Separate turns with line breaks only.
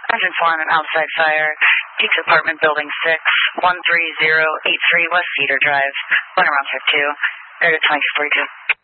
Engine 4 on an outside fire. Peaks Apartment Building 6, 13083 West Cedar Drive. Going around type 2. Area 2242.